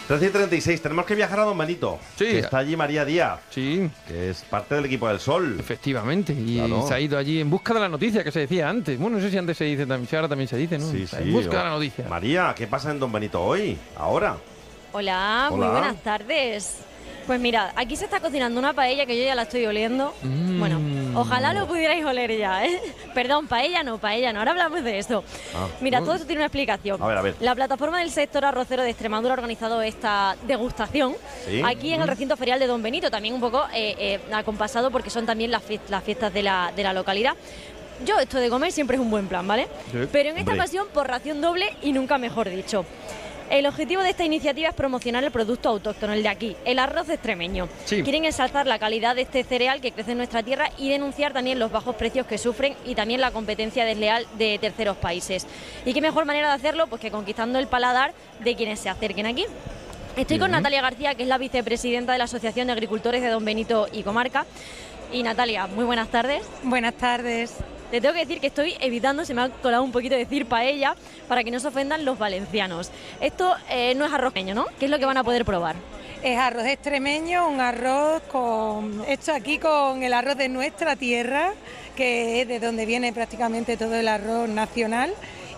13:36, tenemos que viajar a Don Benito. Sí. Que está allí María Díaz, Sí, que es parte del equipo del Sol. efectivamente. Y Claro. se ha ido allí en busca de la noticia que se decía antes. Bueno, no sé si antes se dice también, si ahora también se dice, ¿no? Sí, Está sí. En busca de la noticia. María, ¿qué pasa en Don Benito hoy? Ahora. Hola, muy Hola. buenas tardes. Pues mirad, aquí se está cocinando una paella que yo ya la estoy oliendo. Bueno, ojalá lo pudierais oler ya, ¿eh? Perdón, paella no, ahora hablamos de esto. Mira, todo esto tiene una explicación. A ver. La plataforma del sector arrocero de Extremadura ha organizado esta degustación ¿Sí? aquí en el recinto ferial de Don Benito, también un poco acompasado porque son también las fiestas de la localidad. Yo, esto de comer siempre es un buen plan, ¿vale? Sí. Pero en esta Hombre. ocasión por ración doble y nunca mejor dicho. El objetivo de esta iniciativa es promocionar el producto autóctono, el de aquí, el arroz extremeño. Sí. Quieren ensalzar la calidad de este cereal que crece en nuestra tierra y denunciar también los bajos precios que sufren y también la competencia desleal de terceros países. ¿Y qué mejor manera de hacerlo? Pues que conquistando el paladar de quienes se acerquen aquí. Estoy con Natalia García, que es la vicepresidenta de la Asociación de Agricultores de Don Benito y Comarca. Y Natalia, muy buenas tardes. Buenas tardes. Te tengo que decir que estoy evitando, se me ha colado un poquito decir paella, para que no se ofendan los valencianos. Esto no es arroz extremeño, ¿no? ¿Qué es lo que van a poder probar? Es arroz extremeño, un arroz hecho aquí con el arroz de nuestra tierra, que es de donde viene prácticamente todo el arroz nacional.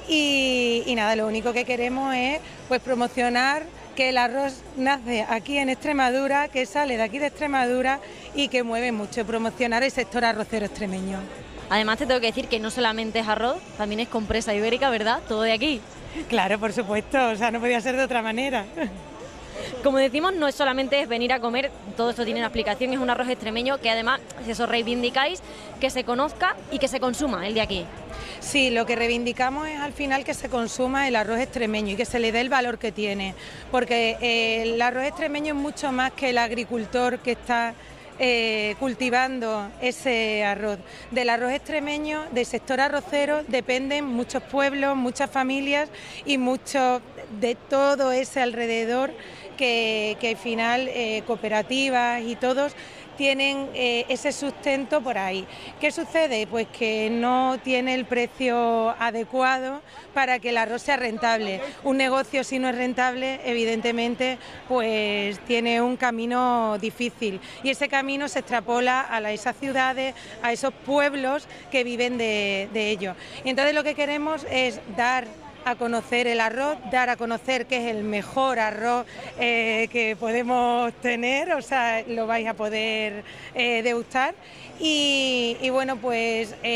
Y nada, lo único que queremos es pues promocionar que el arroz nace aquí en Extremadura, que sale de aquí de Extremadura y que mueve mucho, promocionar el sector arrocero extremeño. Además te tengo que decir que no solamente es arroz, también es compresa ibérica, ¿verdad? Todo de aquí. Claro, por supuesto, o sea, no podía ser de otra manera. Como decimos, no es solamente venir a comer, todo esto tiene una explicación, es un arroz extremeño que además, si eso reivindicáis, que se conozca y que se consuma el de aquí. Sí, lo que reivindicamos es al final que se consuma el arroz extremeño y que se le dé el valor que tiene, porque el arroz extremeño es mucho más que el agricultor que está cultivando ese arroz. Del arroz extremeño, del sector arrocero, dependen muchos pueblos, muchas familias y mucho de todo ese alrededor que al final cooperativas y todos tienen ese sustento por ahí. ¿Qué sucede? Pues que no tiene el precio adecuado para que el arroz sea rentable. Un negocio, si no es rentable, evidentemente pues tiene un camino difícil y ese camino se extrapola a esas ciudades, a esos pueblos que viven de ello. Y entonces lo que queremos es dar a conocer el arroz, dar a conocer que es el mejor arroz que podemos tener, o sea, lo vais a poder degustar y bueno, pues